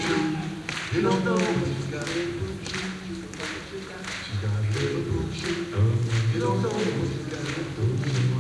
You don't know what she's got. She's got a little booty. You don't know what she's got.